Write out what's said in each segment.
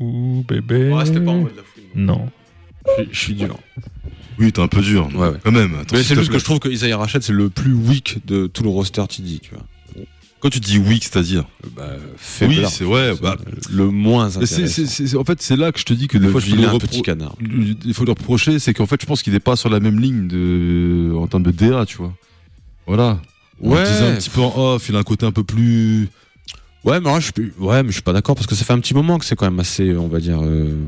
Ouh, bébé. Ouais, c'était pas en mode la fouine. Non. Je suis dur. Oui, t'es un peu dur. Ouais. Quand même. Attends, Mais s'il c'est te juste plaît. que je trouve que Isaiah Rashad, c'est le plus weak de tout le roster TD, tu vois. Quand tu dis weak, c'est-à-dire Faiblard. Oui, c'est ouais. Le moins Mais intéressant. en fait, c'est là que je te dis que Des des fois, fois, je dis un petit canard. il faut le reprocher, c'est qu'en fait, je pense qu'il n'est pas sur la même ligne en termes de DA, tu vois. Voilà. On disait un petit peu en off, il a un côté un peu plus. Ouais, mais je suis pas d'accord parce que ça fait un petit moment que c'est quand même assez, on va dire,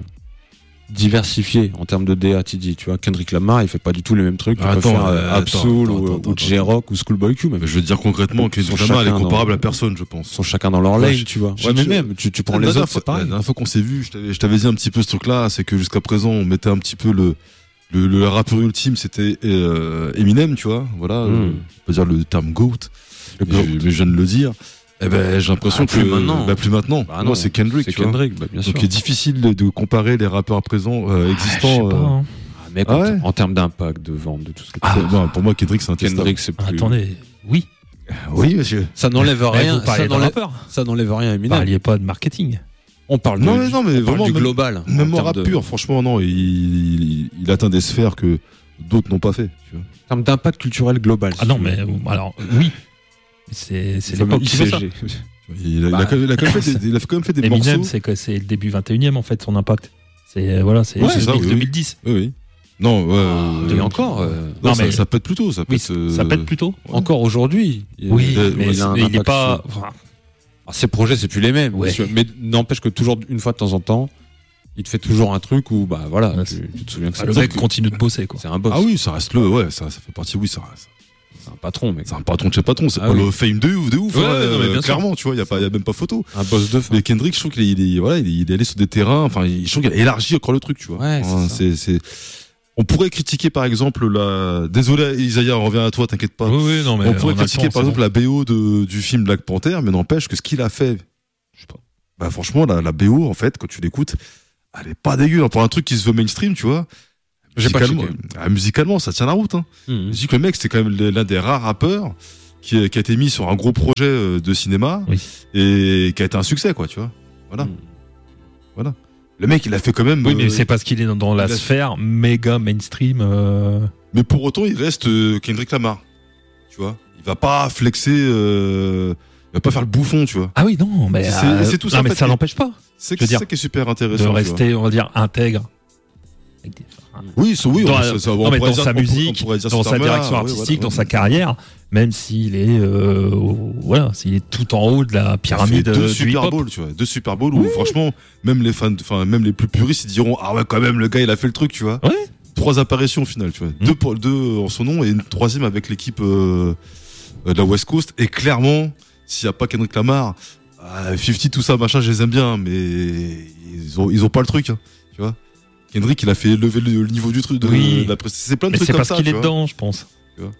diversifié en termes de DA, TD. Tu vois, Kendrick Lamar, il fait pas du tout les mêmes trucs. Il peut faire Absol ou J-Rock ou Schoolboy Q. Même. Je veux dire concrètement que Kendrick Lamar, elle est comparable à personne, je pense. Ils sont chacun dans leur lane, tu vois. Ouais, mais même, tu prends les autres, c'est pareil. La dernière fois qu'on s'est vu, je t'avais dit un petit peu ce truc-là, c'est que jusqu'à présent, on mettait un petit peu le rappeur ultime, c'était Eminem, tu vois. Voilà, on peut dire le terme GOAT. Mais je viens de le dire. Eh ben, j'ai l'impression que plus maintenant. Plus maintenant. Bah non, moi, c'est Kendrick. C'est Kendrick, bah, bien sûr. Donc, il est difficile de comparer les rappeurs présents existants. Je sais pas, hein. Mec, en termes d'impact, de vente, de tout ce que tu sais. Non, pour moi, Kendrick, c'est un Kendrick, c'est plus. Attendez, oui. Oui, monsieur. Ça n'enlève rien. Vous parlez d'un rappeur. Ça n'enlève rien à Vous Eminem. parliez pas de marketing. On parle Non, du mais vraiment, du global. Même en rap pur, franchement, non. Il atteint des sphères que d'autres n'ont pas fait. Tu vois. En termes d'impact culturel global. Ah non, mais alors, oui. C'est l'époque qui veut ça. Il a quand même fait des Eminem, morceaux. c'est le début 21e en fait, son impact. C'est voilà, c'est ça, 2010. Oui. Non, Et encore. Non, mais ça pète plutôt. Ça pète plutôt. Encore aujourd'hui. Oui, mais il n'est pas. Ses projets, c'est plus les mêmes. Ouais. Mais n'empêche que toujours, une fois de temps en temps, il te fait toujours un truc où, bah voilà, Ouais, tu te souviens que c'est le mec continue de bosser, quoi. C'est un boss. Ah oui, ça reste ça fait partie, oui, ça reste. C'est un patron, mec. C'est un patron de chez patron, c'est pas le fame de ouf, Ouais, non, mais bien clairement, tu vois, y a même pas photo. Un boss de fin. Mais Kendrick, je trouve qu'il est allé sur des terrains, enfin, je trouve qu'il a élargi encore le truc, tu vois. Ouais, c'est on pourrait critiquer, par exemple, désolé, Isaiah, on revient à toi, t'inquiète pas. Oui, non, mais on pourrait critiquer, par exemple, la BO du film Black Panther, mais n'empêche que ce qu'il a fait, je sais pas. Bah, franchement, la BO, en fait, quand tu l'écoutes, elle est pas dégueu, hein, pour un truc qui se veut mainstream, tu vois. Musicalement, ça tient la route, hein. Je dis que le mec, c'était quand même l'un des rares rappeurs qui a été mis sur un gros projet de cinéma et qui a été un succès, quoi, tu vois. Voilà. Le mec, il a fait quand même. Oui, mais c'est parce qu'il est dans la sphère méga mainstream. Mais pour autant, il reste Kendrick Lamar. Tu vois, il va pas flexer, il va pas faire le bouffon, tu vois. Ah oui, non, mais c'est tout ça. Non, mais ça n'empêche pas. C'est ça qui est super intéressant. De rester, on va dire, intègre. Oui, dans sa musique, dans sa direction artistique, dans sa carrière, même s'il est, s'il est tout en haut de la pyramide deux du Super hip-hop. Bowl, tu vois, 2 Super Bowl où franchement, même les fans, enfin même les plus puristes, ils diront ah ouais quand même le gars il a fait le truc, tu vois. Ouais. 3 apparitions au final, tu vois, 2 en son nom et une 3e avec l'équipe de la West Coast. Et clairement, s'il y a pas Kendrick Lamar, 50 tout ça machin, je les aime bien, mais ils ont pas le truc, hein, tu vois. Kendrick, il a fait lever le niveau du truc. C'est plein de trucs comme ça. Mais c'est parce qu'il est dedans, je pense. Tu vois.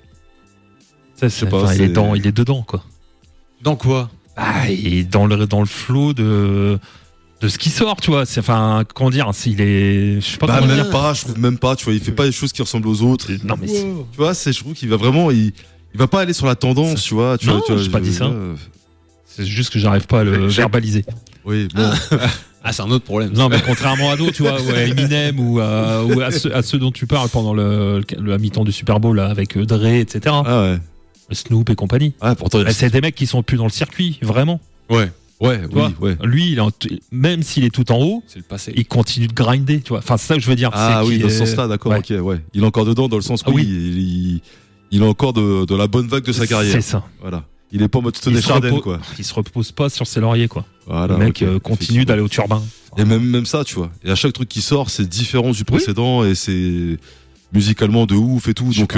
Il est dedans, quoi. Dans quoi? Il est dans le flow de ce qui sort, tu vois. Comment dire, s'il est. Je sais pas comment dire. Je trouve même pas, tu vois. Il fait pas des choses qui ressemblent aux autres. Non, mais tu vois, je trouve qu'il va vraiment. Il va pas aller sur la tendance, tu vois. Non, j'ai pas dit ça. C'est juste que j'arrive pas à le verbaliser. Oui, bon. C'est un autre problème. Non, mais contrairement à d'autres, tu vois, ou à Eminem ou à ceux dont tu parles pendant la mi-temps du Super Bowl là, avec Dre, etc. Ah ouais. Snoop et compagnie. Ah, pourtant, c'est des mecs qui sont plus dans le circuit, vraiment. Ouais. Lui, même s'il est tout en haut, c'est le passé. Il continue de grinder, tu vois. Enfin, c'est ça que je veux dire. Ah oui, dans ce sens-là, d'accord, ok, ouais. Il est encore dedans dans le sens où il est encore de la bonne vague de sa carrière. C'est ça. Voilà. Il est pas en mode Stone et Chardin, quoi. Il se repose pas sur ses lauriers, quoi. Voilà, le mec continue d'aller au turbin. Et même ça, tu vois. Et à chaque truc qui sort, c'est différent du précédent et c'est musicalement de ouf et tout. Donc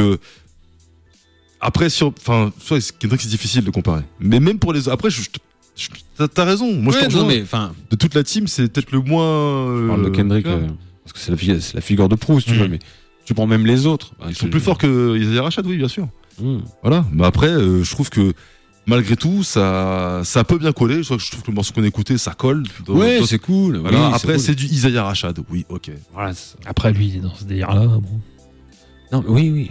après, Kendrick, c'est difficile de comparer. Mais même pour les après, t'as raison. Moi, je te rejoins. De toute la team, c'est peut-être le moins. Je parle de Kendrick parce que c'est la figure de proue, si tu veux. Mais tu prends même les autres. Ils sont plus forts que Isaiah Rashad, oui, bien sûr. Voilà. Mais après, je trouve que malgré tout, ça peut bien coller. Je trouve que le morceau qu'on a écouté, ça colle. C'est cool. Voilà. Après, c'est du Isaiah Rashad. Oui, ok. Voilà, après, lui, il est dans ce délire-là. Bon. Non, oui.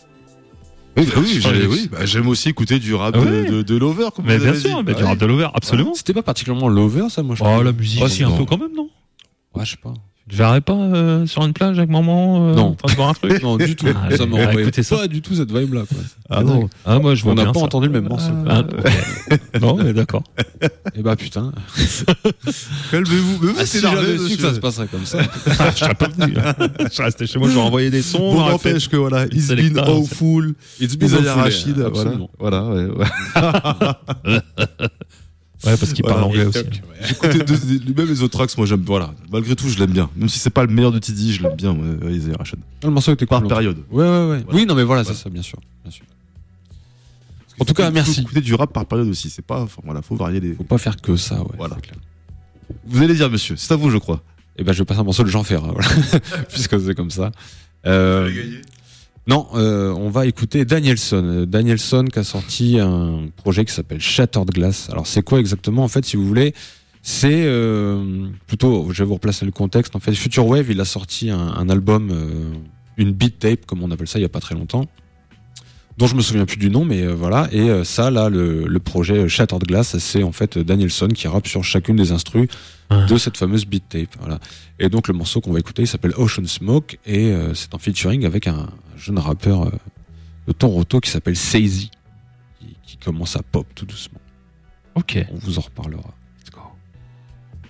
J'aime aussi écouter du rap de Lover. Mais bien sûr, du rap de Lover, absolument. C'était pas particulièrement Lover, ça, moi je la musique, si, un peu quand même, non? Ouais, je sais pas. Tu te verrais pas sur une plage avec maman non. en train de voir un truc? Non, du tout. Ça me renvoyait pas du tout cette vibe-là, quoi. Ah non. Ah, moi, je vois On bien n'a pas ça. entendu le même morceau. Non, mais d'accord. Et bah, putain. Calmez-vous. Mais vous, Si j'avais su que ça se passerait comme ça. Je serais pas venu. Je serais resté chez moi, j'aurais envoyé des sons. Bon, n'empêche que voilà, It's been awful. It's been awful. Rachid, voilà, ouais. Ouais, parce qu'il parle anglais aussi. J'écoutais même les autres tracks, moi j'aime. Voilà, malgré tout, je l'aime bien. Même si c'est pas le meilleur de Tidy, je l'aime bien, Isaiah Rashad. Le morceau était par cool. période. Ouais. Voilà. Oui, non, mais voilà, c'est ça, bien sûr. En tout cas, merci. Faut écouter du rap par période aussi. C'est pas, voilà, faut varier les. Faut pas faire que ça, ouais. Voilà. Vous allez dire, monsieur, c'est à vous, je crois. Et ben, je vais passer un morceau de Jean Ferrat, voilà. Puisque c'est comme ça. Non, on va écouter Danielson. Danielson qui a sorti un projet qui s'appelle Shattered Glass. Alors c'est quoi exactement en fait, si vous voulez? C'est plutôt, je vais vous replacer le contexte. En fait, Future Wave, il a sorti un album, une beat tape comme on appelle ça, il y a pas très longtemps, dont je me souviens plus du nom, mais voilà. Et ça, là, le projet Shattered Glass, c'est en fait Danielson qui rappe sur chacune des instrus de cette fameuse beat tape. Voilà. Et donc le morceau qu'on va écouter, il s'appelle Ocean Smoke et c'est en featuring avec un jeune rappeur de Toronto qui s'appelle Sazy, qui commence à pop tout doucement. Ok. On vous en reparlera.